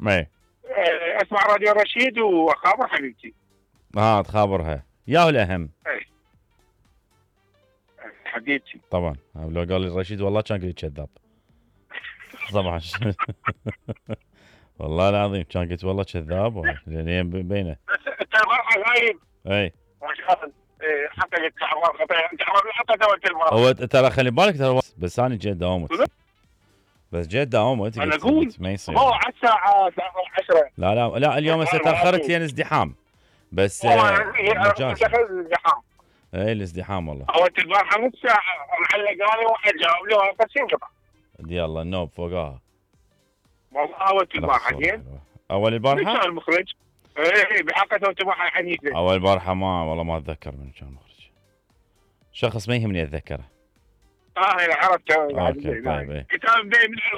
اي اسمع راديو رشيد واخابر حبيبتي. تخابرها يا الاهم. اي حبيبتي طبعا لو قال لي رشيد والله كان قلت كذاب. طبعا والله العظيم كان قلت والله كذاب لان بينه. انت البارحه غايب. اي حتى حتى توت هو ترى خلي بالك ترى بس انا جيت داومت. بس جيت داومت انا اقول ما يصير. هو على الساعه 10. لا اليوم هسه تاخرت لان ازدحام. بس مجازي. اي الازدحام والله. هو انت البارحه نص ساعه معلقاني واحد جاوب لي بس ينقطع. يلا النوب فوقها. والله اول البارحه زين. اول البارحه؟ من كان المخرج؟ ايه بحقه انتباه حديثه. اول البارحه والله ما اتذكر من كان المخرج. شخص ما يهمني اتذكره. انا عرفت. اوكي طيب كتاب مبين من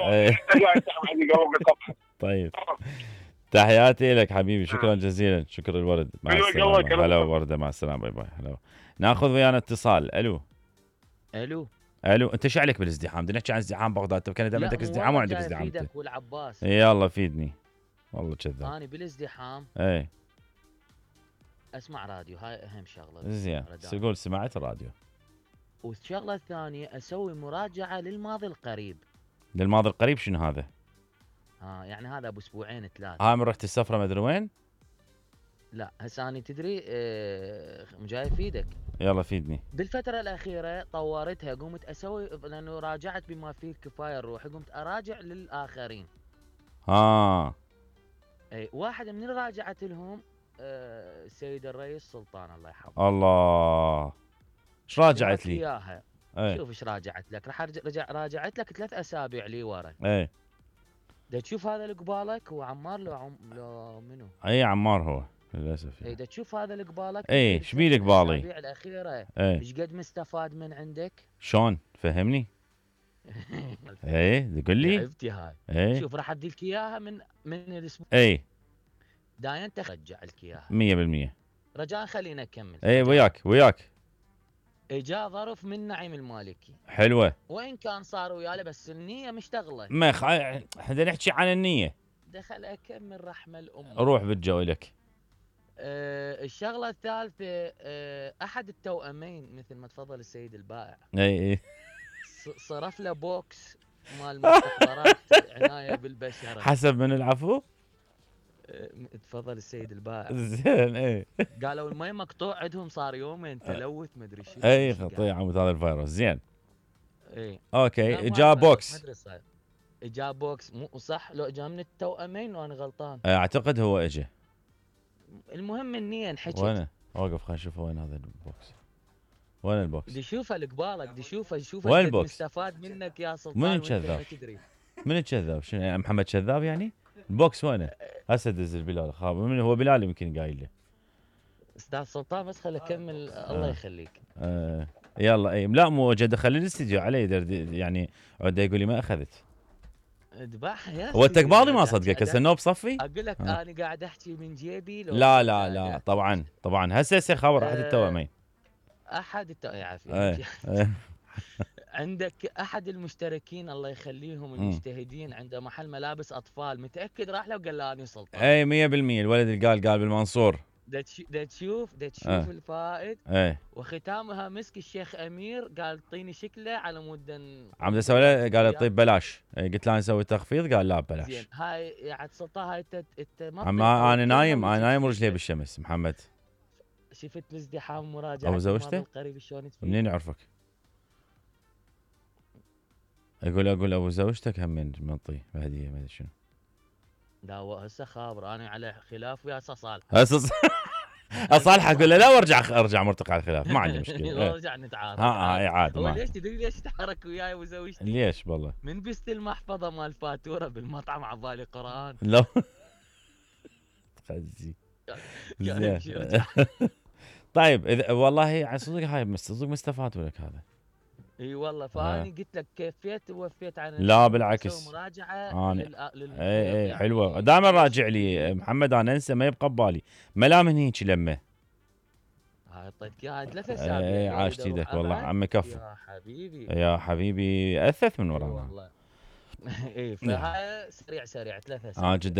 طيب تحياتي لك حبيبي. شكرا جزيلا. شكرا الورد. مع السلامه. هلا ورده. مع السلامه. باي باي. هلا. ناخذ ويانا اتصال. الو انت شو عليك بالازدحام؟ بدنا نحكي عن ازدحام بغداد. انت كان عندك ازدحام وعندك ازدحام انت. فيدك والعباس. يلا فيدني. والله كذاب. انا بالازدحام اسمع راديو. هاي اهم شغله. زين تقول سمعت الراديو. والشغله الثانيه اسوي مراجعه للماضي القريب. للماضي القريب شنو هذا؟ يعني هذا ابو اسبوعين 3. هاي من رحت السفره ما ادري وين؟ لا هسه انا تدري جاي افيدك. يلا فيدني. بالفتره الاخيره طورتها. قمت اسوي لانه راجعت بما فيه الكفايه الروحي. قمت اراجع للاخرين. اي واحد من اللي راجعت لهم السيد الرئيس سلطان الله يحفظه. الله ايش راجعت لي؟ اياها. شوف ايش راجعت لك. راح راجعت لك 3 اسابيع لي ورا. دا تشوف هذا اللي قبالك هو عمار لو منو؟ اي عمار هو للاسف. دا تشوف هذا اللي قبالك. ايش بيه قبالي؟ الاسابيع الاخيره ايش قد مستفاد من عندك؟ شلون؟ فهمني. تقول لي لعبتي هاي. شوف راح اديك اياها من الاسبوع. دايما ترجع لك اياها 100%. رجاء خلينا نكمل. وياك اجا ظرف من نعيم المالكي. حلوه. وين كان صار وياه بس النيه مشتغله. ما احنا نحكي عن النيه. دخل اكمل رحمه الام. روح بالجو لك. الشغله الثالثه احد التوأمين مثل ما تفضل السيد البائع. صرف له بوكس مال مستحضرات عنايه بالبشره. حسب من العفو. تفضل السيد البائع. زين قالوا المي مقطوع عندهم صار يومين تلوث مدري شو. خطيئه عمود هذا الفيروس. زين اوكي جاء بوكس. جاء بوكس مو صح لو جاء من التوأمين وانا غلطان. اعتقد هو اجى. المهم النيه انحكت. وين اوقف خلينا نشوف وين هذا البوكس. وين البوكس؟ دي شوفه لقبالك. دي شوفه وين البوكس؟ مستفاد منك يا سلطان. من كذاب؟ من كذاب؟ شنو يعني محمد كذاب يعني؟ البوكس وينه؟ هسه دز بلال خاب. من هو بلال يمكن قايل له. استاذ سلطان بس خلي اكمل. الله يخليك. يلا لا مو جد خلي الاستديو علي يعني عده يقول لي ما اخذت. اذبحها يا هو انت قبالي ما صدقك هسه النوب صفي؟ اقول لك انا قاعد احكي من جيبي. لا طبعا هسه خبر احد التوأمين. يعافيك. عندك احد المشتركين الله يخليهم المجتهدين عنده محل ملابس اطفال. متاكد راح له وقال له اني سلطان. 100% الولد اللي قال بالمنصور. دا تشوف الفائد. وختامها مسك الشيخ امير قال اعطيني شكله على مود عم اسوي له. قال طيب بلاش. قلت له نسوي تخفيض قال لا بلاش. زين هاي يا سلطان. هاي انا نايم ورجلي بالشمس محمد. شفت الازدحام مراجعه ابو زوجته القريب شلون منين يعرفك؟ اقول ابو زوجتك هم من منطي بهديه ما ادري شنو. لا هسه خابر انا على خلاف ويا صالح. اصالح اقول له لا وارجع مرتقع الخلاف ما عندي مشكله. نرجع نتعارك. عادي. ليش تدري ليش تحرك وياي وزوجتي؟ ليش والله؟ من بست المحفظه مال فاتوره بالمطعم عبالي قران. لا تخزي. زين طيب اذا والله صدق هاي صدق مستفاد لك هذا. اي والله فاني قلت لك كفيت ووفيت عن. لا بالعكس مراجعه اي حلوه. دائما راجع لي محمد. انا انسى ما يبقى ببالي. ما لا من هيك لمه. اعطيتك اياها 3 اسابيع. عاشت ايدك والله عمي كفو. يا حبيبي اثث من ورانا. والله. فهاي سريع 3 اسابيع. جدا.